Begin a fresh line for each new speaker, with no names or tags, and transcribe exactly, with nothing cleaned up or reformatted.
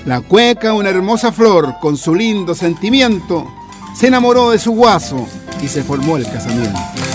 La cueca, una hermosa flor, con su lindo sentimiento, se enamoró de su guaso y se formó el casamiento.